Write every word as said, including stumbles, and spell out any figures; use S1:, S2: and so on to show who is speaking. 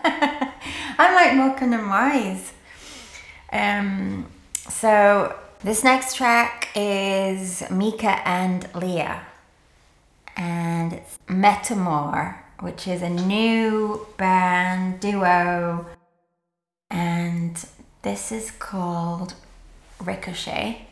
S1: I'm like Morecambe and Wise. Um, so this next track is Mika and Leah, and it's Metamor, which is a new band duo, and this is called Ricochet.